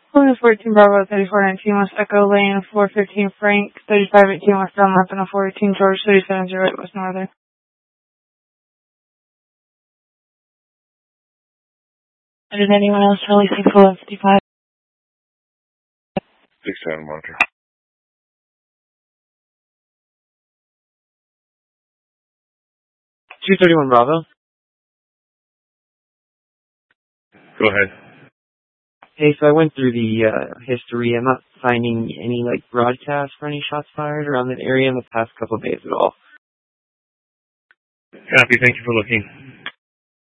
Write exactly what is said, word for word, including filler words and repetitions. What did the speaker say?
One fourteen Bravo, thirty-four nineteen West Echo Lane, four fifteen Frank, thirty-five eighteen West Dunlap, and four eighteen George, thirty-seven oh eight West Northern. And did anyone else releasing full one fifty-five? six seven monitor. two thirty-one Bravo. Go ahead. Hey, so I went through the uh, history. I'm not finding any like broadcasts for any shots fired around that area in the past couple of days at all. Copy. Thank you for looking.